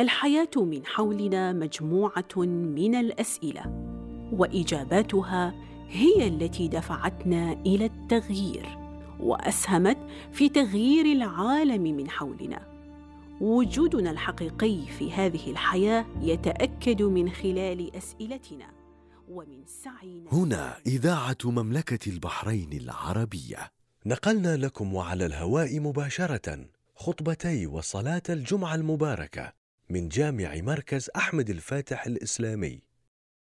الحياة من حولنا مجموعة من الأسئلة، وإجاباتها هي التي دفعتنا إلى التغيير وأسهمت في تغيير العالم من حولنا. وجودنا الحقيقي في هذه الحياة يتأكد من خلال أسئلتنا ومن سعينا. هنا إذاعة مملكة البحرين العربية، نقلنا لكم وعلى الهواء مباشرة خطبتي وصلاة الجمعة المباركة من جامع مركز أحمد الفاتح الإسلامي